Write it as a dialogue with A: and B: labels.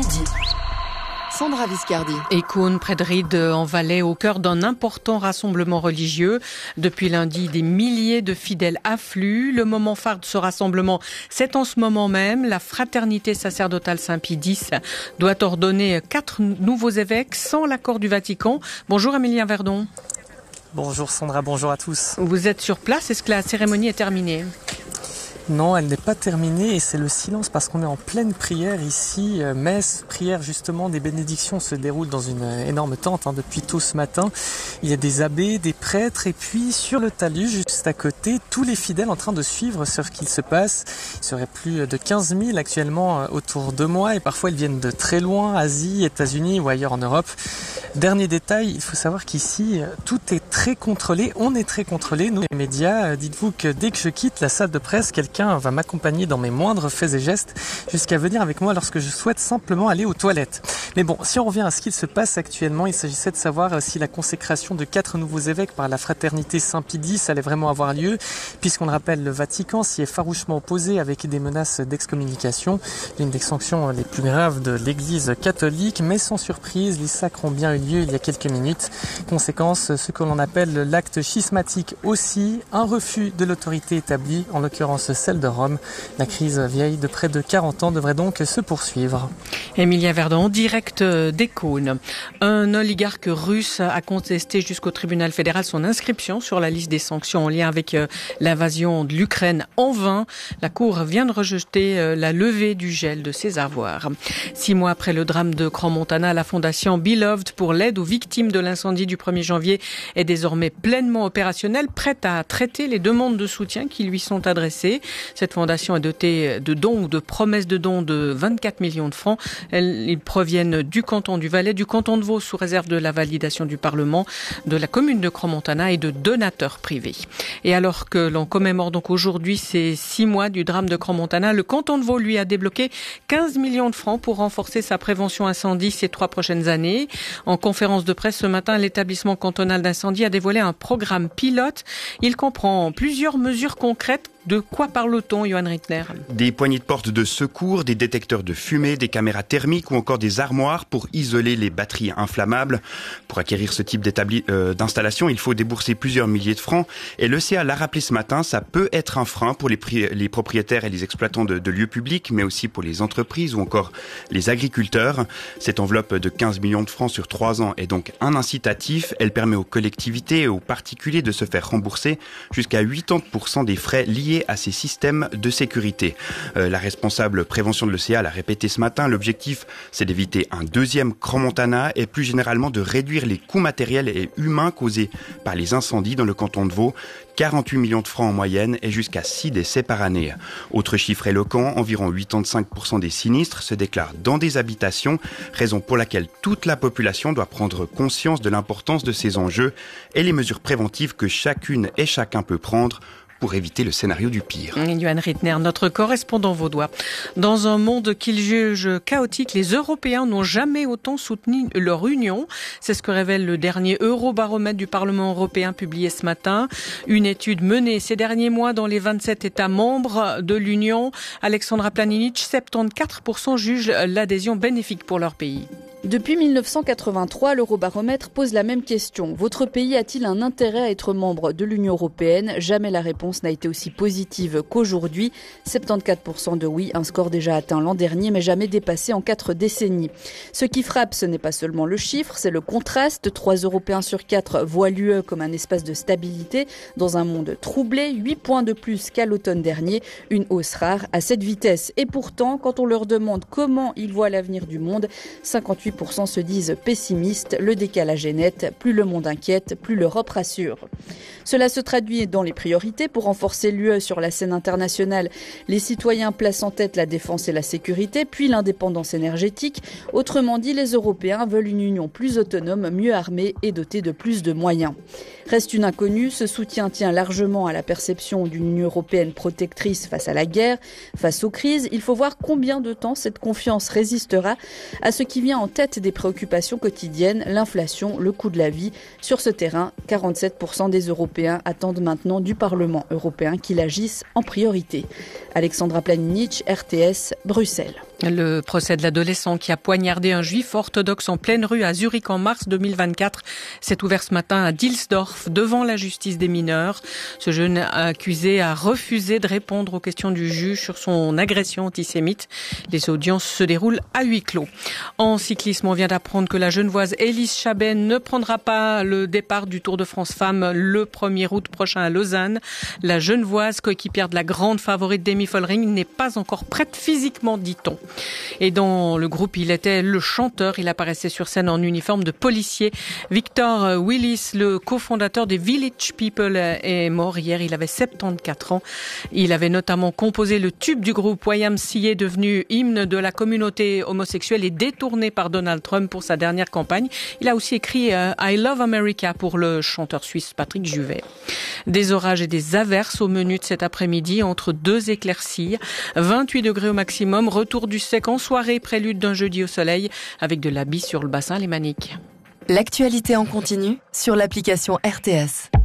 A: midi. Sandra Viscardi.
B: Écouen, près de Ried, en Valais, au cœur d'un important rassemblement religieux. Depuis lundi, des milliers de fidèles affluent. Le moment phare de ce rassemblement, c'est en ce moment même. La fraternité sacerdotale Saint-Pie X doit ordonner 4 nouveaux évêques sans l'accord du Vatican. Bonjour Emilien Verdon.
C: Bonjour Sandra, bonjour à tous.
B: Vous êtes sur place, est-ce que la cérémonie est terminée ?
C: Non, elle n'est pas terminée et c'est le silence parce qu'on est en pleine prière ici. Messe, prière justement, des bénédictions se déroulent dans une énorme tente depuis tôt ce matin. Il y a des abbés, des prêtres et puis sur le talus juste à côté, tous les fidèles en train de suivre ce qu'il se passe. Il serait plus de 15 000 actuellement autour de moi et parfois ils viennent de très loin, Asie, États-Unis ou ailleurs en Europe. Dernier détail, il faut savoir qu'ici tout est très contrôlé. On est très contrôlé, nous les médias. Dites-vous que dès que je quitte la salle de presse, quelqu'un va m'accompagner dans mes moindres faits et gestes jusqu'à venir avec moi lorsque je souhaite simplement aller aux toilettes. Mais bon, si on revient à ce qu'il se passe actuellement, il s'agissait de savoir si la consécration de 4 nouveaux évêques par la fraternité Saint-Pie X allait vraiment avoir lieu, puisqu'on le rappelle, le Vatican s'y est farouchement opposé avec des menaces d'excommunication, l'une des sanctions les plus graves de l'Église catholique, mais sans surprise, les sacres ont bien eu lieu il y a quelques minutes. Conséquence, ce que l'on appelle l'acte schismatique aussi, un refus de l'autorité établie, en l'occurrence celle de Rome. La crise vieille de près de 40 ans devrait donc se poursuivre.
B: Emilien Verdon, direct d'Écouen. Un oligarque russe a contesté jusqu'au tribunal fédéral son inscription sur la liste des sanctions en lien avec l'invasion de l'Ukraine. En vain, la Cour vient de rejeter la levée du gel de ses avoirs. 6 mois après le drame de Crans-Montana, la fondation Beloved pour l'aide aux victimes de l'incendie du 1er janvier est désormais pleinement opérationnelle, prête à traiter les demandes de soutien qui lui sont adressées. Cette fondation est dotée de dons ou de promesses de dons de 24 millions de francs. Ils proviennent du canton du Valais, du canton de Vaud sous réserve de la validation du Parlement, de la commune de Crans-Montana et de donateurs privés. Et alors que l'on commémore donc aujourd'hui ces 6 mois du drame de Crans-Montana, le canton de Vaud lui a débloqué 15 millions de francs pour renforcer sa prévention incendie ces 3 prochaines années. En conférence de presse ce matin, l'établissement cantonal d'incendie a dévoilé un programme pilote. Il comprend plusieurs mesures concrètes. De quoi parle-t-on, Johan Rittner ?
D: Des poignées de porte de secours, des détecteurs de fumée, des caméras thermiques ou encore des armoires pour isoler les batteries inflammables. Pour acquérir ce type d'installation, il faut débourser plusieurs milliers de francs. Et l'ECA l'a rappelé ce matin, ça peut être un frein pour les propriétaires et les exploitants de lieux publics, mais aussi pour les entreprises ou encore les agriculteurs. Cette enveloppe de 15 millions de francs sur 3 ans est donc un incitatif. Elle permet aux collectivités et aux particuliers de se faire rembourser jusqu'à 80% des frais liés à ces systèmes de sécurité. La responsable prévention de l'ECA l'a répété ce matin, l'objectif c'est d'éviter un deuxième Crans-Montana et plus généralement de réduire les coûts matériels et humains causés par les incendies dans le canton de Vaud. 48 millions de francs en moyenne et jusqu'à 6 décès par année. Autre chiffre éloquent, environ 85% des sinistres se déclarent dans des habitations, raison pour laquelle toute la population doit prendre conscience de l'importance de ces enjeux et les mesures préventives que chacune et chacun peut prendre pour éviter le scénario du pire.
B: Johan Rittner, notre correspondant vaudois. Dans un monde qu'il juge chaotique, les Européens n'ont jamais autant soutenu leur union. C'est ce que révèle le dernier Eurobaromètre du Parlement européen publié ce matin. Une étude menée ces derniers mois dans les 27 États membres de l'Union. Alexandra Planinic, 74% jugent l'adhésion bénéfique pour leur pays.
E: Depuis 1983, l'Eurobaromètre pose la même question. Votre pays a-t-il un intérêt à être membre de l'Union européenne ? Jamais la réponse n'a été aussi positive qu'aujourd'hui. 74% de oui, un score déjà atteint l'an dernier, mais jamais dépassé en 4 décennies. Ce qui frappe, ce n'est pas seulement le chiffre, c'est le contraste. 3 Européens sur 4 voient l'UE comme un espace de stabilité dans un monde troublé. 8 points de plus qu'à l'automne dernier, une hausse rare à cette vitesse. Et pourtant, quand on leur demande comment ils voient l'avenir du monde, 58% se disent pessimistes, le décalage est net, plus le monde inquiète, plus l'Europe rassure. Cela se traduit dans les priorités pour renforcer l'UE sur la scène internationale. Les citoyens placent en tête la défense et la sécurité, puis l'indépendance énergétique. Autrement dit, les Européens veulent une union plus autonome, mieux armée et dotée de plus de moyens. Reste une inconnue, ce soutien tient largement à la perception d'une Union européenne protectrice face à la guerre, face aux crises. Il faut voir combien de temps cette confiance résistera à ce qui vient en tête des préoccupations quotidiennes, l'inflation, le coût de la vie. Sur ce terrain, 47% des Européens attendent maintenant du Parlement européen qu'il agisse en priorité. Alexandra Planinic, RTS, Bruxelles.
B: Le procès de l'adolescent qui a poignardé un juif orthodoxe en pleine rue à Zurich en mars 2024 s'est ouvert ce matin à Dilsdorf devant la justice des mineurs. Ce jeune accusé a refusé de répondre aux questions du juge sur son agression antisémite. Les audiences se déroulent à huis clos. En cyclisme, on vient d'apprendre que la Genevoise Elise Chaben ne prendra pas le départ du Tour de France Femmes le 1er août prochain à Lausanne. La Genevoise, coéquipière de la grande favorite Demi Follering, n'est pas encore prête physiquement, dit-on. Et dans le groupe, il était le chanteur. Il apparaissait sur scène en uniforme de policier. Victor Willis, le cofondateur des Village People, est mort hier. Il avait 74 ans. Il avait notamment composé le tube du groupe YMCA, devenu hymne de la communauté homosexuelle et détourné par Donald Trump pour sa dernière campagne. Il a aussi écrit I Love America pour le chanteur suisse Patrick Juvet. Des orages et des averses au menu de cet après-midi entre deux éclaircies. 28 degrés au maximum. Retour du sec en soirée, prélude d'un jeudi au soleil avec de la bise sur le bassin lémanique.
A: L'actualité en continu sur l'application RTS.